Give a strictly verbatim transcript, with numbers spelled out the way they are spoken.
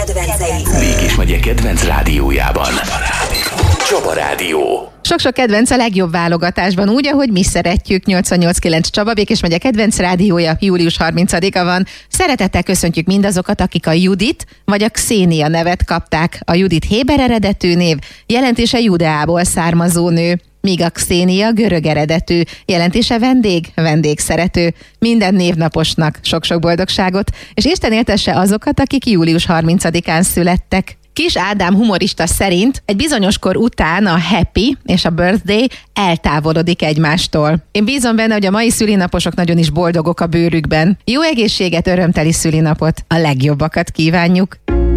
kedvencei. Békés megye kedvenc rádiójában. Csaba Rádió. Sok-sok kedvenc a legjobb válogatásban, úgy, ahogy mi szeretjük. nyolcvannyolc kilenc Csaba, Békés megye kedvenc rádiója, július harmincadika van. Szeretettel köszöntjük mindazokat, akik a Judit vagy a Xenia nevet kapták. A Judit héber eredetű név, jelentése Judeából származó nő, míg a Xenia görög eredetű, jelentése vendég, vendégszerető. Minden névnaposnak sok-sok boldogságot, és Isten éltesse azokat, akik július harmincadikán születtek. Kis Ádám humorista szerint egy bizonyos kor után a happy és a birthday eltávolodik egymástól. Én bízom benne, hogy a mai szülinaposok nagyon is boldogok a bőrükben. Jó egészséget, örömteli szülinapot, a legjobbakat kívánjuk!